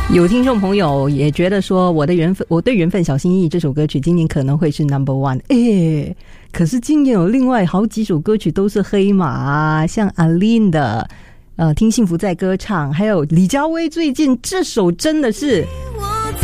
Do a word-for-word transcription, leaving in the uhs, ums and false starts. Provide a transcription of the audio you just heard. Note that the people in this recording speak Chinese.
有听众朋友也觉得说我的缘分，我对缘分小心翼翼这首歌曲今年可能会是 number one， 哎，可是今年有另外好几首歌曲都是黑马啊，像 Aline 的呃听幸福在歌唱，还有李佳薇最近这首真的是